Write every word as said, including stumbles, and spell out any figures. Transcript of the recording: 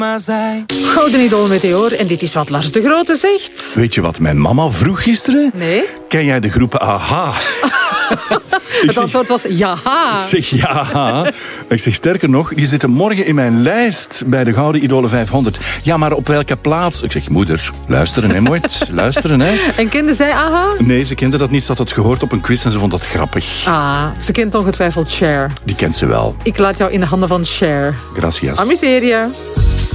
Gouden Idool Meteor. En dit is wat Lars de Grote zegt. Weet je wat mijn mama vroeg gisteren? Nee. Ken jij de groep Aha? Het antwoord was ja. Ik zeg ja. Ik zeg sterker nog, die zitten morgen in mijn lijst bij de Gouden Idolen vijfhonderd. Ja, maar op welke plaats? Ik zeg, moeder, luisteren hè, mooit. Luisteren hè. En kende zij Aha? Nee, ze kende dat niet. Ze had het gehoord op een quiz en ze vond dat grappig. Ah, ze kent ongetwijfeld Cher. Die kent ze wel. Ik laat jou in de handen van Cher. Gracias. Amuseer je.